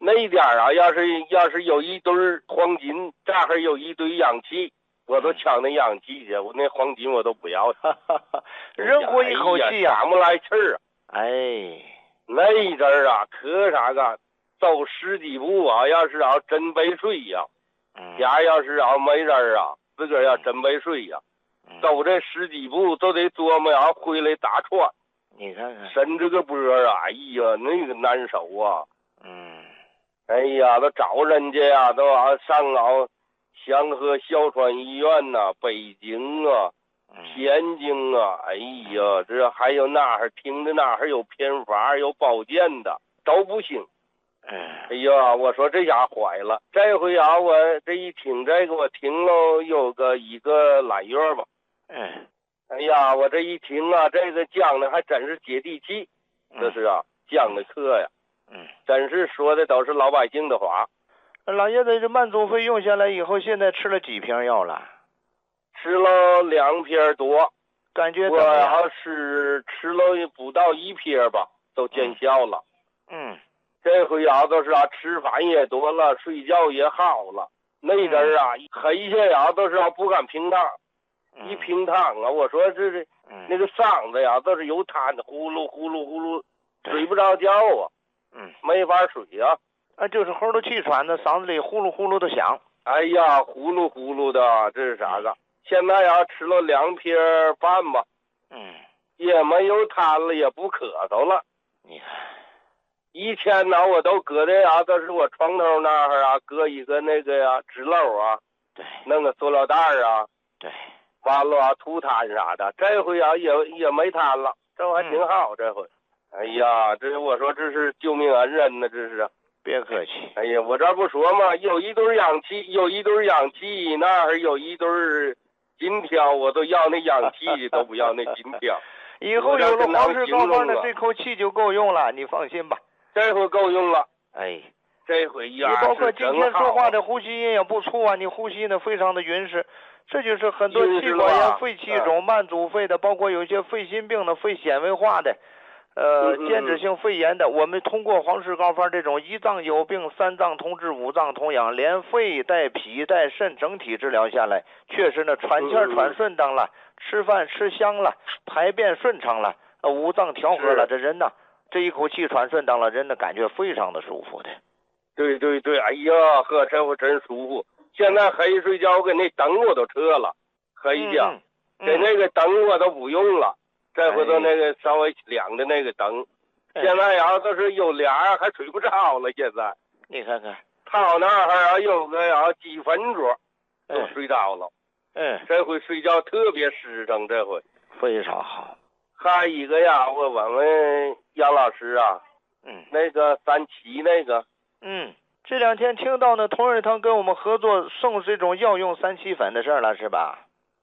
那点儿啊，要是有一堆黄金，这儿有一堆氧气，我都抢那氧气去，我那黄金我都不要。 人活一口气呀， 喘不来气儿啊！ 哎， 那阵儿啊，可啥个，走10几步啊，要是真杯水呀，家要是没人啊，自个儿要真杯水呀，走这10几步都得琢磨回来打船。 你看看， 伸这个波啊，哎呀，那个难受啊。哎呀，都找人家呀，都上香河小川医院呐，北京啊，天津啊，哎呀，这还有那儿听着那儿有偏方有保健的都不行。哎呀，我说这下坏了，这回我这一听这个，我听了有一个来月吧。哎呀，我这一听啊，这个讲的还真是接地气，这是讲的课呀。真是说的都是老百姓的话。 老爷子，这慢阻肺用下来以后，现在吃了几瓶药了？ 吃了2片多， 感觉我要是吃了不到1片吧，都见效了。这回都是吃饭也多了，睡觉也好了。那阵儿黑下都是不敢平躺，一平躺我说这是那个嗓子都是有痰，呼噜呼噜呼噜，睡不着觉啊。没法睡就是喉头气喘的，嗓子里呼噜呼噜的响。 哎呀，呼噜呼噜的，这是啥个？现在吃了2片半吧。也没有痰了，也不咳嗽了。 你看， 以前呢，我都搁的都是我床头那儿搁一个那个纸篓对， 弄个塑料袋对， 完了吐痰啥的。这回也没痰了，这还挺好。这回。哎呀，这是我说这是救命恩人呢，这是。 别客气。 哎呀，我这不说嘛，有一堆氧气，那儿有一堆金条，我都要那氧气，都不要那金条。 以后有了黄氏高方的这口气就够用了，你放心吧。 这回够用了。 哎， 这回你包括今天说话的呼吸音也不错你呼吸呢非常的匀实。这就是很多气管炎、肺气肿、慢阻肺的，包括有些肺心病的、肺纤维化的。间质性肺炎的，我们通过黄氏高方这种1脏有病、3脏同治、5脏同养，连肺带脾带肾整体治疗下来，确实呢喘气喘顺当了，吃饭吃香了，排便顺畅了，5脏调和了，这人呢这一口气喘顺当了，人的感觉非常的舒服的。 对对对，哎呀呵，这回真舒服。现在黑睡觉给那灯我都撤了，黑觉，给那个灯我都不用了。这回头那个稍微亮的那个灯，现在都是有俩还睡不着了。现在你看看， 他那儿有个几分钟都睡着了。这回睡觉特别实诚，这回非常好。 还一个我问问杨老师那个37那个， 这2天听到呢，同仁堂跟我们合作送这种药用37粉的事儿了，是吧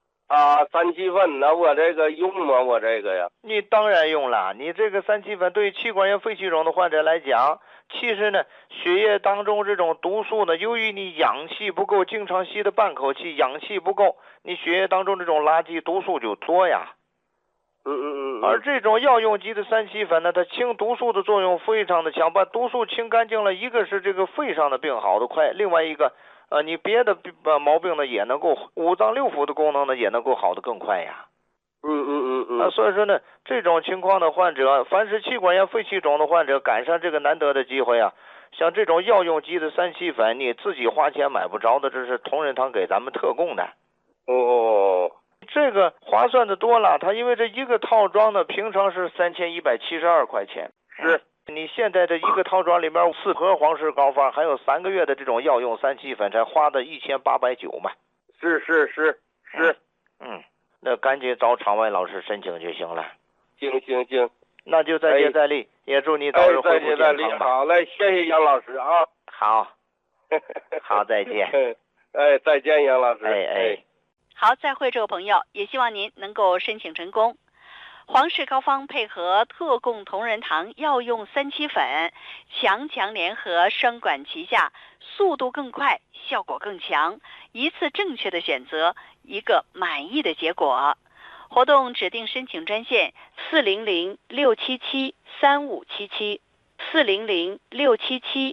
？37粉呢？我这个用吗？我这个呀？ 你当然用了。你这个37粉对于气管炎、肺气肿的患者来讲，其实呢，血液当中这种毒素呢，由于你氧气不够，经常吸的半口气，氧气不够，你血液当中这种垃圾毒素就多呀。而这种药用级的37粉呢，它清毒素的作用非常的强，把毒素清干净了。一个是这个肺上的病好得快，另外一个。你别的毛病呢也能够5脏6腑的功能呢也能够好得更快呀。所以说呢，这种情况的患者，凡是气管炎、肺气肿的患者，赶上这个难得的机会像这种药用级的37粉，你自己花钱买不着的，这是同仁堂给咱们特供的。这个划算的多了，它因为这一个套装呢，平常是3172块钱。 是。 你现在这一个套装里面4盒黄氏高方，还有3个月的这种药用37粉，才花的1890嘛。 是。 那赶紧找场外老师申请就行了。 行。 那就再接再厉，也祝你早日恢复健康吧。 好嘞，谢谢杨老师啊。 好，好，再见。 再见，杨老师。 好，再会，这位朋友，也希望您能够申请成功。黄氏高方配合特供同仁堂药用37粉，强联合，双管齐下，速度更快，效果更强，一次正确的选择，一个满意的结果。活动指定申请专线400-677-3577，400-677